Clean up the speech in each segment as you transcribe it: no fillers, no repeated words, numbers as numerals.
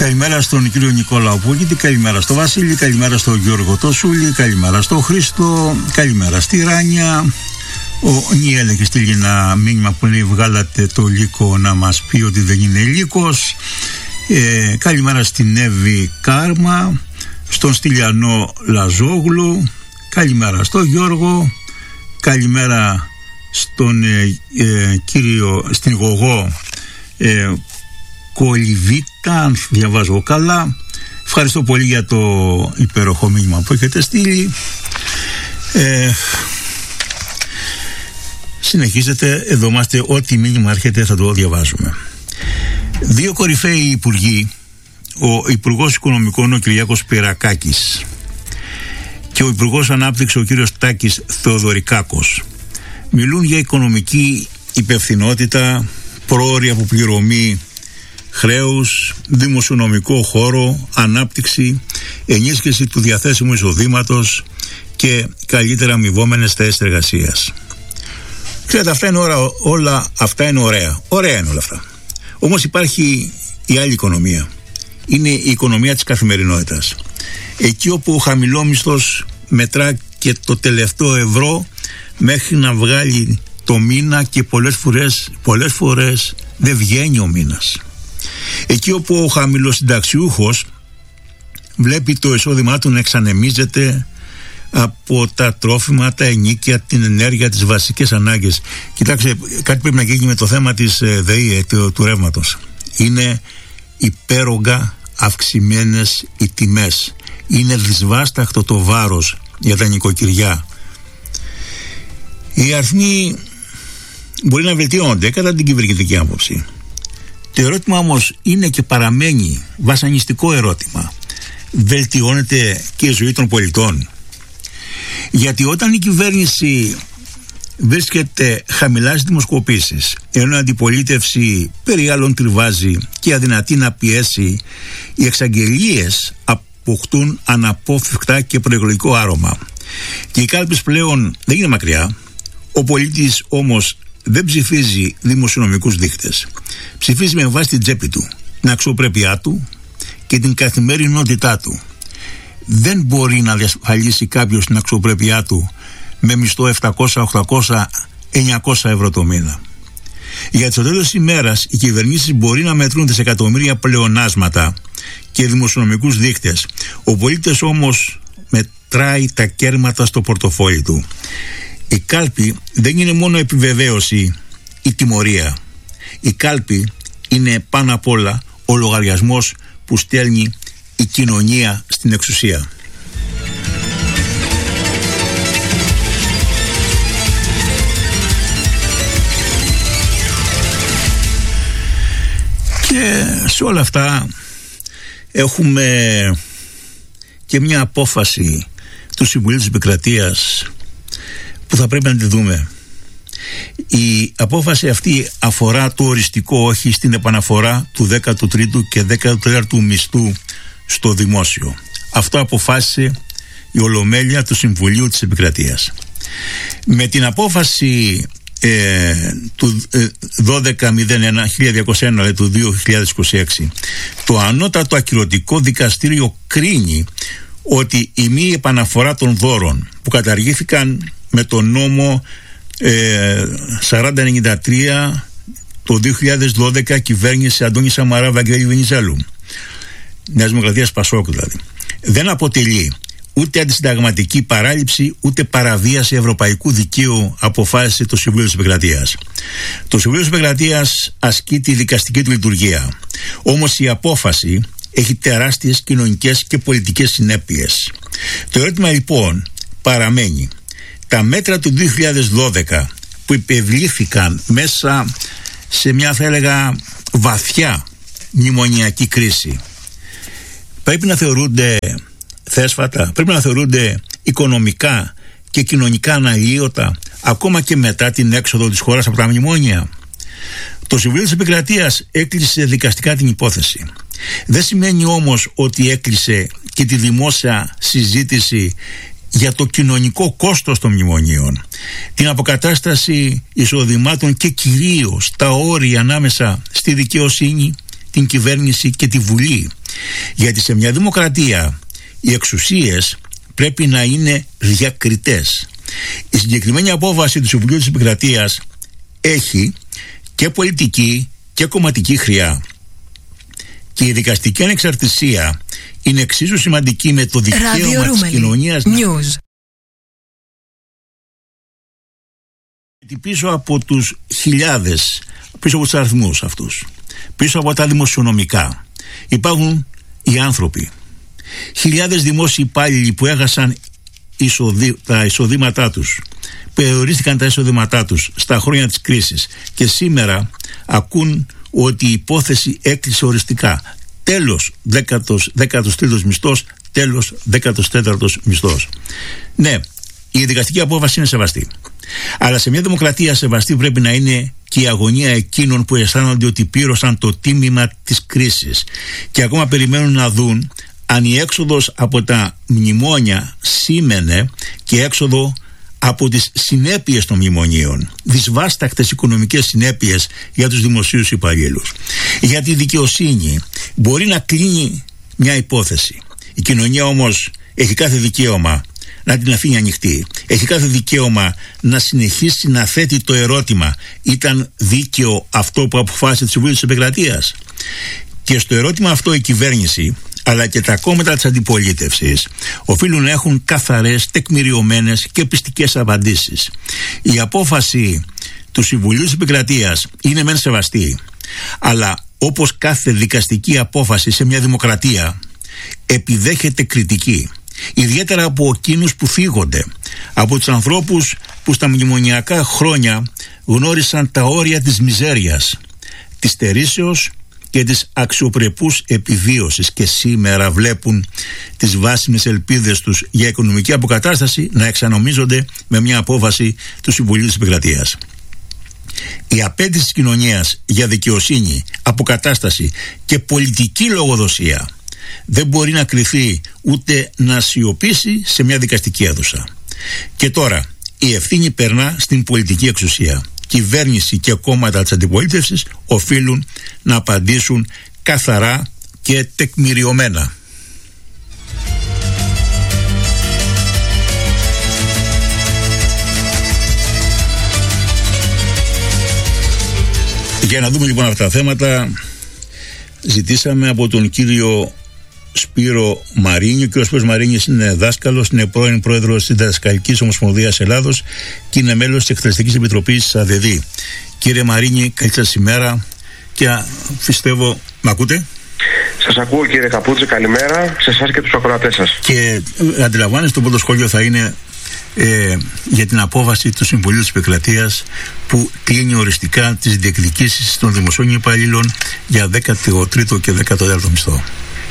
Καλημέρα στον κύριο Νικόλαο Πούκητη, καλημέρα στο Βασίλη, καλημέρα στον Γιώργο Τόσουλη, καλημέρα στον Χρήστο, καλημέρα στη Ράνια. Ο Νιέλ έχει στείλει ένα μήνυμα που λέει: βγάλατε το λύκο να μας πει ότι δεν είναι λύκος. Καλημέρα στην Εύη Κάρμα, στον Στυλιανό Λαζόγλου, καλημέρα στον Γιώργο, καλημέρα στον κύριο, στην Γογό Κολυβίτα, αν διαβάζω καλά. Ευχαριστώ πολύ για το υπέροχο μήνυμα που έχετε στείλει. Συνεχίζετε, εδώ είμαστε, ό,τι μήνυμα έρχεται θα το διαβάζουμε. Δύο κορυφαίοι υπουργοί, ο Υπουργός Οικονομικών ο Κυριάκος Πυρακάκης και ο Υπουργός Ανάπτυξης ο κύριος Τάκης Θεοδωρικάκος, μιλούν για οικονομική υπευθυνότητα, πρόωρη αποπληρωμή χρέους, δημοσιονομικό χώρο, ανάπτυξη, ενίσχυση του διαθέσιμου εισοδήματος και καλύτερα αμοιβόμενες θέσεις εργασίας. Ξέρετε, όλα αυτά είναι ωραία. Ωραία είναι όλα αυτά. Όμως υπάρχει η άλλη οικονομία. Είναι η οικονομία της καθημερινότητας. Εκεί όπου ο χαμηλόμισθος μετρά και το τελευταίο ευρώ μέχρι να βγάλει το μήνα και πολλές φορές δεν βγαίνει ο μήνας. Εκεί όπου ο χαμηλοσυνταξιούχος βλέπει το εισόδημά του να εξανεμίζεται από τα τρόφιμα, τα ενοίκια, την ενέργεια, τις βασικές ανάγκες. Κοιτάξτε, κάτι πρέπει να γίνει με το θέμα της ΔΕΗ, του ρεύματος. Είναι υπέρογκα αυξημένες οι τιμές. Είναι δυσβάσταχτο το βάρος για τα νοικοκυριά. Οι αριθμοί μπορεί να βελτιώνονται κατά την κυβερνητική άποψη. Το ερώτημα όμως είναι και παραμένει βασανιστικό ερώτημα. Βελτιώνεται και η ζωή των πολιτών? Γιατί όταν η κυβέρνηση βρίσκεται χαμηλά στις δημοσκοπήσεις, ενώ η αντιπολίτευση περί άλλων τριβάζει και αδυνατεί να πιέσει, οι εξαγγελίες αποκτούν αναπόφευκτα και προεκλογικό άρωμα. Και οι κάλπες πλέον δεν είναι μακριά. Ο πολίτης όμως δεν ψηφίζει δημοσιονομικούς δείκτες. Ψηφίζει με βάση την τσέπη του, την αξιοπρέπειά του και την καθημερινότητά του. Δεν μπορεί να διασφαλίσει κάποιος την αξιοπρέπειά του με μισθό 700, 800, 900 ευρώ το μήνα. Για το τέλος της ημέρας οι κυβερνήσεις μπορεί να μετρούν δισεκατομμύρια πλεονάσματα και δημοσιονομικούς δείκτες. Ο πολίτης όμως μετράει τα κέρματα στο πορτοφόλι του. Η κάλπη δεν είναι μόνο επιβεβαίωση ή τιμωρία. Η κάλπη είναι πάνω απ' όλα ο λογαριασμός που στέλνει η κοινωνία στην εξουσία. Και σε όλα αυτά έχουμε και μια απόφαση του Συμβουλίου της Επικρατείας που θα πρέπει να τη δούμε. Η απόφαση αυτή αφορά το οριστικό όχι στην επαναφορά του 13ου και 14ου μισθού στο δημόσιο. Αυτό αποφάσισε η Ολομέλεια του Συμβουλίου της Επικρατείας. Με την απόφαση του 1201 του 2026 το ανώτατο ακυρωτικό δικαστήριο κρίνει ότι η μη επαναφορά των δώρων που καταργήθηκαν με τον νόμο 4093 το 2012 κυβέρνηση Αντώνη Σαμαρά Βαγγέλη Βενιζέλου, Νέας Δημοκρατίας Πασόκ δηλαδή, δεν αποτελεί ούτε αντισυνταγματική παράληψη ούτε παραβίαση ευρωπαϊκού δικαίου, αποφάσισε το Συμβούλιο της Επικρατείας. Το Συμβούλιο της Επικρατείας ασκεί τη δικαστική του λειτουργία. Όμως η απόφαση έχει τεράστιες κοινωνικές και πολιτικές συνέπειες. Το ερώτημα λοιπόν παραμένει. Τα μέτρα του 2012 που υπευλήθηκαν μέσα σε μια, θα έλεγα, βαθιά μνημονιακή κρίση, πρέπει να θεωρούνται θέσφατα, πρέπει να θεωρούνται οικονομικά και κοινωνικά αναλύωτα ακόμα και μετά την έξοδο της χώρας από τα μνημόνια? Το Συμβούλιο της Επικρατείας έκλεισε δικαστικά την υπόθεση. Δεν σημαίνει όμως ότι έκλεισε και τη δημόσια συζήτηση για το κοινωνικό κόστος των μνημονίων, την αποκατάσταση εισοδημάτων και κυρίως τα όρια ανάμεσα στη δικαιοσύνη, την κυβέρνηση και τη Βουλή Γιατί σε μια δημοκρατία οι εξουσίες πρέπει να είναι διακριτές. Η συγκεκριμένη απόφαση του Συμβουλίου της Επικρατείας έχει και πολιτική και κομματική χρειά. Και η δικαστική ανεξαρτησία είναι εξίσου σημαντική με το δικαίωμα της κοινωνίας πίσω από τους χιλιάδες, πίσω από τους αριθμούς αυτούς, πίσω από τα δημοσιονομικά υπάρχουν οι άνθρωποι. Χιλιάδες δημόσιοι υπάλληλοι που έχασαν τα εισοδήματά τους, περιορίστηκαν τα εισοδήματά τους στα χρόνια της κρίσης και σήμερα ακούν ότι η υπόθεση έκλεισε οριστικά. Τέλος 13ος μισθός, τέλος 14ος μισθός. Ναι, η δικαστική απόφαση είναι σεβαστή. Αλλά σε μια δημοκρατία σεβαστή πρέπει να είναι και η αγωνία εκείνων που αισθάνονται ότι πλήρωσαν το τίμημα της κρίσης και ακόμα περιμένουν να δουν αν η έξοδος από τα μνημόνια σήμαινε και έξοδο από τις συνέπειες των μνημονίων, δυσβάστακτες οικονομικές συνέπειες για τους δημοσίους υπαλλήλους. Γιατί η δικαιοσύνη μπορεί να κλείνει μια υπόθεση. Η κοινωνία όμως έχει κάθε δικαίωμα να την αφήνει ανοιχτή. Έχει κάθε δικαίωμα να συνεχίσει να θέτει το ερώτημα: ήταν δίκαιο αυτό που αποφάσισε το Συμβούλιο της Επικρατείας? Και στο ερώτημα αυτό η κυβέρνηση αλλά και τα κόμματα της αντιπολίτευσης οφείλουν να έχουν καθαρές, τεκμηριωμένες και πιστικές απαντήσεις. Η απόφαση του Συμβουλίου της Επικρατείας είναι μεν σεβαστή, αλλά όπως κάθε δικαστική απόφαση σε μια δημοκρατία επιδέχεται κριτική, ιδιαίτερα από εκείνους που φύγονται, από τους ανθρώπους που στα μνημονιακά χρόνια γνώρισαν τα όρια της μιζέριας, της στερήσεως και της αξιοπρεπούς επιβίωσης και σήμερα βλέπουν τις βάσιμες ελπίδες τους για οικονομική αποκατάσταση να εξανομίζονται με μια απόφαση του Συμβουλίου της Επικρατείας. Η απέτηση της κοινωνίας για δικαιοσύνη, αποκατάσταση και πολιτική λογοδοσία δεν μπορεί να κρυφθεί ούτε να σιωπήσει σε μια δικαστική αίθουσα. Και τώρα η ευθύνη περνά στην πολιτική εξουσία. Κυβέρνηση και κόμματα της αντιπολίτευσης οφείλουν να απαντήσουν καθαρά και τεκμηριωμένα. Για να δούμε λοιπόν αυτά τα θέματα, ζητήσαμε από τον κύριο Σπύρο Μαρίνιο. Ο κύριος Σπύρος Μαρίνιος είναι δάσκαλος, είναι πρώην πρόεδρος της Διδασκαλικής Ομοσπονδίας Ελλάδος και είναι μέλος της Εκτελεστικής Επιτροπής της ΑΔΔ. Κύριε Μαρίνη, καλή σας ημέρα και πιστεύω, μ' ακούτε? Σας ακούω κύριε Καπούτση, καλημέρα σε εσάς και τους ακροατές σας. Και αντιλαμβάνεστε, το πρώτο σχόλιο θα είναι για την απόφαση του Συμβουλίου της Επικρατείας που κλείνει οριστικά τις διεκδικήσεις των δημοσίων υπαλλήλων για 13ο και 14ο μισθό.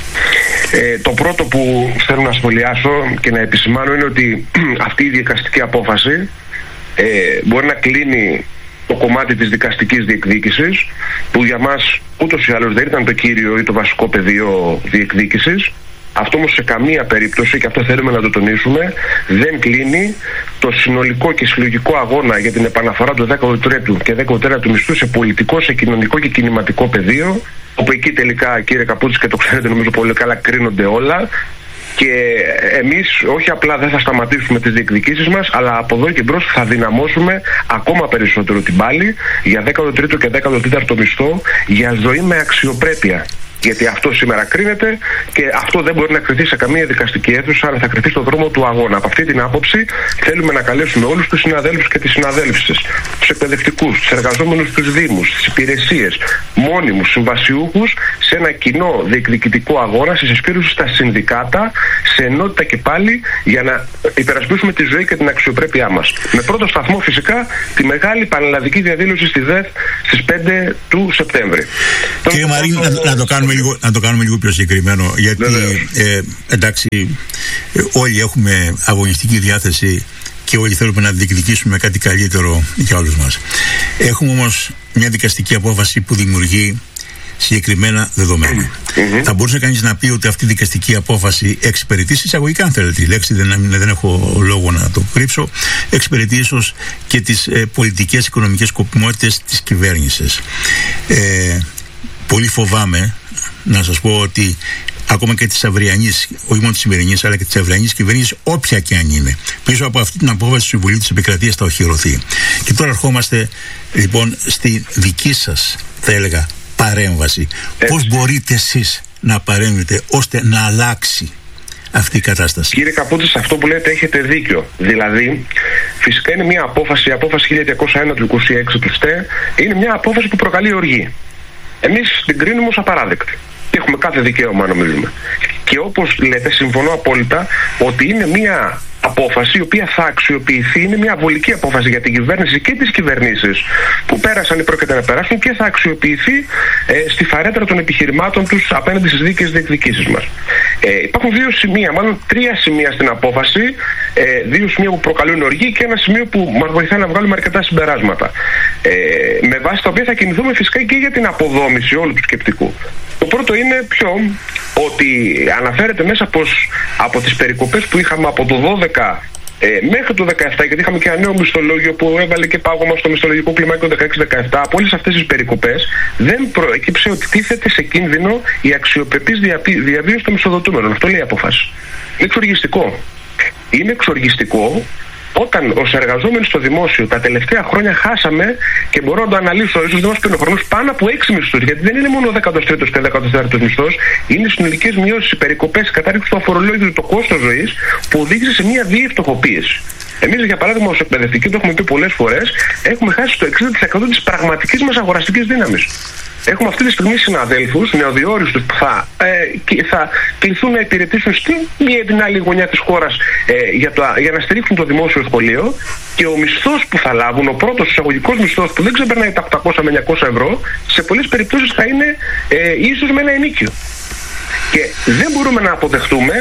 Το πρώτο που θέλω να σχολιάσω και να επισημάνω είναι ότι αυτή η δικαστική απόφαση μπορεί να κλείνει το κομμάτι της δικαστικής διεκδίκησης, που για μας ούτως ή άλλως δεν ήταν το κύριο ή το βασικό πεδίο διεκδίκησης. Αυτό όμως σε καμία περίπτωση, και αυτό θέλουμε να το τονίσουμε, δεν κλείνει το συνολικό και συλλογικό αγώνα για την επαναφορά του 13ου και 14ου μισθού σε πολιτικό, σε κοινωνικό και κινηματικό πεδίο, όπου εκεί τελικά, κύριε Καπούτση, και το ξέρετε νομίζω πολύ καλά, κρίνονται όλα. Και εμείς όχι απλά δεν θα σταματήσουμε τις διεκδικήσεις μας, αλλά από εδώ και μπρος θα δυναμώσουμε ακόμα περισσότερο την πάλη για 13ο και 14ο μισθό, για ζωή με αξιοπρέπεια. Γιατί αυτό σήμερα κρίνεται και αυτό δεν μπορεί να κριθεί σε καμία δικαστική αίθουσα, αλλά θα κριθεί στον δρόμο του αγώνα. Από αυτή την άποψη, θέλουμε να καλέσουμε όλους τους συναδέλφους και τις συναδέλφισες, τους εκπαιδευτικούς, τους εργαζόμενους στους Δήμους, στις υπηρεσίες, μόνιμους, συμβασιούχους, σε ένα κοινό διεκδικητικό αγώνα, σε συσπήρωση στα συνδικάτα, σε ενότητα και πάλι, για να υπερασπίσουμε τη ζωή και την αξιοπρέπειά μας. Με πρώτο σταθμό, φυσικά, τη μεγάλη πανελλαδική διαδήλωση στη ΔΕΘ στις 5 του Σεπτέμβρη. Κύριε Μαρίνη, να το κάνουμε λίγο πιο συγκεκριμένο, γιατί εντάξει, όλοι έχουμε αγωνιστική διάθεση και όλοι θέλουμε να διεκδικήσουμε κάτι καλύτερο για όλους μας. Έχουμε όμως μια δικαστική απόφαση που δημιουργεί συγκεκριμένα δεδομένα. Θα μπορούσε κανείς να πει ότι αυτή η δικαστική απόφαση εξυπηρετεί, εισαγωγικά αν θέλετε, η λέξη δεν έχω λόγο να το κρύψω, εξυπηρετεί ίσως και τις πολιτικές οικονομικές σκοπιμότητες της κυβέρνησης. Πολύ φοβάμαι, να σας πω ότι ακόμα και της αυριανής, όχι μόνο της σημερινής, αλλά και της αυριανής κυβέρνησης, όποια και αν είναι, πίσω από αυτή την απόφαση του Συμβουλίου της Επικρατείας θα οχυρωθεί. Και τώρα ερχόμαστε λοιπόν στη δική σας, θα έλεγα, παρέμβαση. Πώς μπορείτε εσείς να παρέμβετε ώστε να αλλάξει αυτή η κατάσταση? Κύριε Καπούτση, σε αυτό που λέτε έχετε δίκιο. Δηλαδή, φυσικά είναι μια απόφαση, η απόφαση 1201 του 26 του ΣΤΕ, είναι μια απόφαση που προκαλεί οργή. Εμείς την κρίνουμε ως απαράδεκτη. Και έχουμε κάθε δικαίωμα, νομίζουμε. Και όπως λέτε, συμφωνώ απόλυτα ότι είναι μια απόφαση η οποία θα αξιοποιηθεί, είναι μια βολική απόφαση για την κυβέρνηση και τις κυβερνήσεις που πέρασαν ή πρόκειται να περάσουν, και θα αξιοποιηθεί στη φαρέτρα των επιχειρημάτων τους απέναντι στις δίκαιες διεκδικήσεις μας. Υπάρχουν δύο σημεία, μάλλον τρία σημεία στην απόφαση, δύο σημεία που προκαλούν οργή και ένα σημείο που μας βοηθάει να βγάλουμε αρκετά συμπεράσματα. Με βάση τα οποία θα κινηθούμε φυσικά και για την αποδόμηση όλου του σκεπτικού. Το πρώτο είναι ότι αναφέρεται μέσα από τις περικοπές που είχαμε από το 12 μέχρι το 17, γιατί είχαμε και ένα νέο μισθολόγιο που έβαλε και πάγωμα στο μισθολογικό κλιμάκιο 16-17. Από όλες αυτές τις περικοπές δεν προέκυψε ότι τίθεται σε κίνδυνο η αξιοπρεπής διαβίωση των μισθοδοτούμενων. Αυτό λέει η απόφαση. Είναι εξοργιστικό. Είναι εξοργιστικό όταν ως εργαζόμενοι στο δημόσιο τα τελευταία χρόνια χάσαμε, και μπορώ να το αναλύσω, ίσως δεν μας παίρνει ο χρόνος, πάνω από 6 μισθούς. Γιατί δεν είναι μόνο ο 13ος και ο 14ος μισθός, είναι συνολικές μειώσεις, οι περικοπές, η κατάρριξη του αφορολόγιου, το κόστος ζωής, που οδήγησε σε μια βίαιη φτωχοποίηση. Εμείς, για παράδειγμα, ως εκπαιδευτικοί, το έχουμε πει πολλές φορές, έχουμε χάσει το 60% της πραγματικής μας αγοραστικής δύναμης. Έχουμε αυτή τη στιγμή συναδέλφους νεοδιόριστους που θα κληθούν να υπηρετήσουν στην μία ή την άλλη γωνιά της χώρας για να στηρίξουν το δημόσιο σχολείο, και ο μισθός που θα λάβουν, ο πρώτος εισαγωγικός μισθός που δεν ξεπερνάει τα 800 με 900 ευρώ, σε πολλές περιπτώσεις θα είναι ίσως με ένα ενίκιο. Και δεν μπορούμε να αποδεχτούμε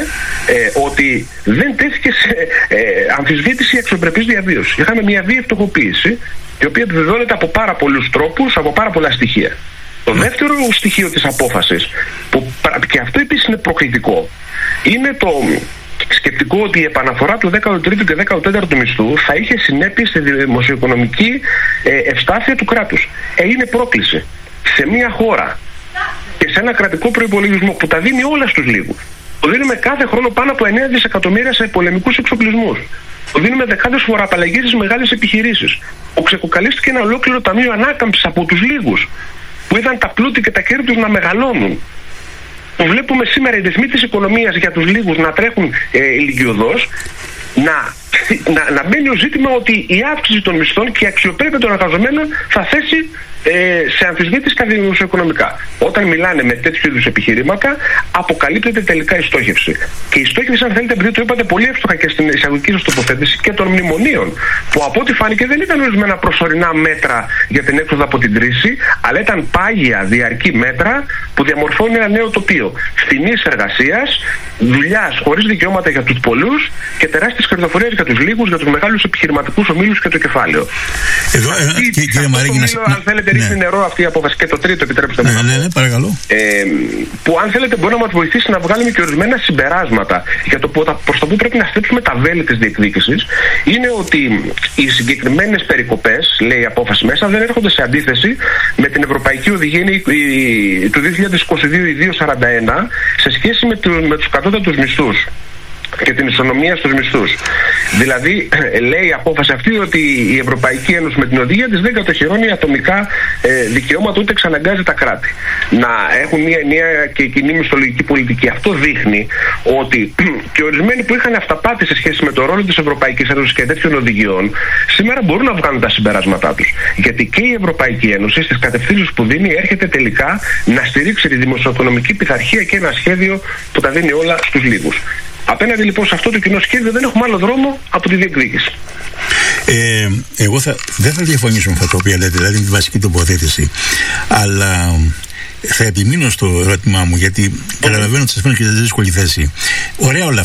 ότι δεν τέθηκε σε αμφισβήτηση η αξιοπρεπής διαβίωση. Είχαμε μια βίαιη φτωχοποίηση, η οποία επιβεβαιώνεται από πάρα πολλούς τρόπους, από πάρα πολλά στοιχεία. Το δεύτερο στοιχείο της απόφασης, που και αυτό επίσης είναι προκλητικό, είναι το σκεπτικό ότι η επαναφορά του 13ου και 14ου μισθού θα είχε συνέπειες στη δημοσιοοικονομική ευστάθεια του κράτους. Είναι πρόκληση σε μια χώρα και σε ένα κρατικό προϋπολογισμό που τα δίνει όλα στους λίγους. Το δίνουμε κάθε χρόνο πάνω από 9 δισεκατομμύρια σε πολεμικούς εξοπλισμούς. Το δίνουμε δεκάδες φοροαπαλλαγές στις μεγάλες επιχειρήσεις. Που ξεκοκαλίστηκε ένα ολόκληρο ταμείο ανάκαμψης από τους λίγους, που είδαν τα πλούτη και τα κέρδη τους να μεγαλώνουν. Που βλέπουμε σήμερα οι ρυθμοί της οικονομίας για τους λίγους να τρέχουν ηλικιωδώς, να μπαίνει ο ζήτημα ότι η αύξηση των μισθών και η αξιοπρέπεια των εργαζομένων θα θέσει σε αμφισβήτηση τα δημοσιοοικονομικά. Όταν μιλάνε με τέτοιου είδους επιχειρήματα, αποκαλύπτεται τελικά η στόχευση. Και η στόχευση, αν θέλετε, επειδή το είπατε πολύ εύστοχα και στην εισαγωγική σας τοποθέτηση, και των μνημονίων, που από ό,τι φάνηκε δεν ήταν ορισμένα προσωρινά μέτρα για την έξοδο από την κρίση, αλλά ήταν πάγια, διαρκή μέτρα που διαμορφώνουν ένα νέο τοπίο φθηνής εργασίας, δουλειάς χωρίς δικαιώματα για τους πολλούς και τεράστιες κερδοφορίες για τους λίγους, για τους μεγάλους επιχειρηματικούς ομίλους και το κεφάλαιο. Εδώ, κύριε Μαρίνη, αν θέλετε, ρίχνει νερό αυτή η απόφαση. Και το τρίτο, επιτρέψτε μου. Ναι, παρακαλώ. Που, αν θέλετε, μπορεί να μας βοηθήσει να βγάλουμε και ορισμένα συμπεράσματα για το προς το που πρέπει να στρέψουμε τα βέλη της διεκδίκησης. Είναι ότι οι συγκεκριμένες περικοπές, λέει η απόφαση μέσα, δεν έρχονται σε αντίθεση με την Ευρωπαϊκή Οδηγία του 2022-241 σε σχέση με τους κατώτατους μισθούς και την ισονομία στους μισθούς. Δηλαδή, λέει η απόφαση αυτή ότι η Ευρωπαϊκή Ένωση με την οδηγία της δεν κατοχυρώνει ατομικά δικαιώματα, ούτε εξαναγκάζει τα κράτη να έχουν μια ενιαία και κοινή μισθολογική πολιτική. Αυτό δείχνει ότι και ορισμένοι που είχαν αυταπάτη σε σχέση με το ρόλο της Ευρωπαϊκής Ένωσης και τέτοιων οδηγιών, σήμερα μπορούν να βγάλουν τα συμπεράσματά τους. Γιατί και η Ευρωπαϊκή Ένωση στις κατευθύνσεις που δίνει έρχεται τελικά να στηρίξει τη δημοσιοοικονομική πειθαρχία και ένα σχέδιο που τα δίνει όλα στους λίγους. Απέναντι λοιπόν σε αυτό το κοινό σχέδιο δεν έχουμε άλλο δρόμο από τη διεκδίκηση. Εγώ δεν θα διαφωνήσω με αυτά τα οποία λέτε, δηλαδή με τη βασική τοποθέτηση, αλλά θα επιμείνω στο ερώτημά μου, γιατί καταλαβαίνω ότι σας φαίνεται και σε δύσκολη θέση. Ωραία όλα